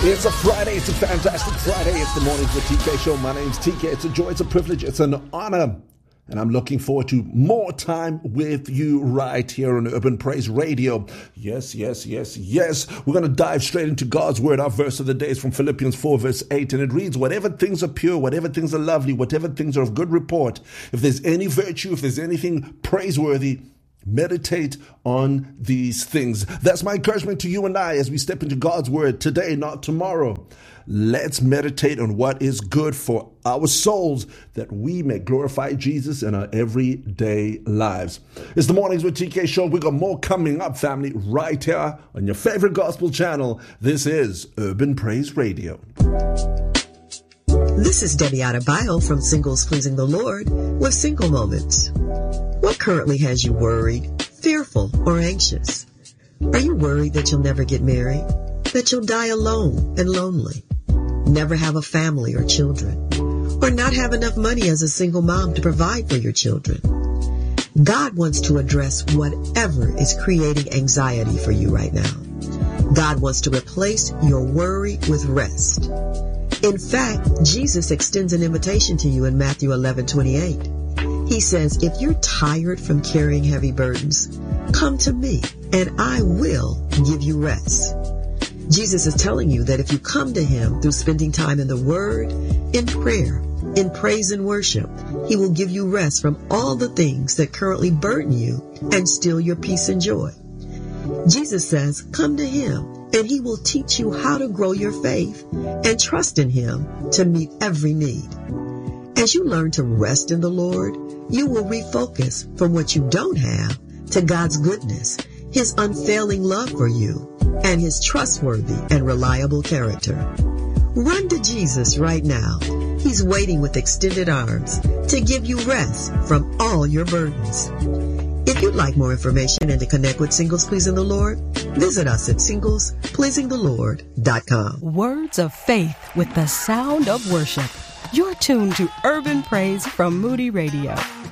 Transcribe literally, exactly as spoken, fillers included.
It's a Friday. It's a fantastic Friday. It's the Mornings with T K show. My name's T K. It's a joy. It's a privilege. It's an honor. And I'm looking forward to more time with you right here on Urban Praise Radio. Yes, yes, yes, yes. We're going to dive straight into God's Word. Our verse of the day is from Philippians four, verse eight. And it reads, whatever things are pure, whatever things are lovely, whatever things are of good report, if there's any virtue, if there's anything praiseworthy, meditate on these things. That's my encouragement to you and I as we step into God's Word today, not tomorrow. Let's meditate on what is good for our souls, that we may glorify Jesus in our everyday lives. It's the Mornings with T K show. We got more coming up, family, right here on your favorite gospel channel. This is Urban Praise Radio. This is Debbie Adebayo from Singles Pleasing the Lord with Single Moments. What currently has you worried, fearful, or anxious? Are you worried that you'll never get married? That you'll die alone and lonely? Never have a family or children? Or not have enough money as a single mom to provide for your children? God wants to address whatever is creating anxiety for you right now. God wants to replace your worry with rest. In fact, Jesus extends an invitation to you in Matthew eleven twenty-eight. He says, if you're tired from carrying heavy burdens, come to me and I will give you rest. Jesus is telling you that if you come to him through spending time in the Word, in prayer, in praise and worship, he will give you rest from all the things that currently burden you and steal your peace and joy. Jesus says, come to him and he will teach you how to grow your faith and trust in him to meet every need. As you learn to rest in the Lord, you will refocus from what you don't have to God's goodness, his unfailing love for you, and his trustworthy and reliable character. Run to Jesus right now. He's waiting with extended arms to give you rest from all your burdens. If you'd like more information and to connect with Singles Pleasing the Lord, visit us at singles pleasing the lord dot com. Words of faith with the sound of worship. You're tuned to Urban Praise from Moody Radio.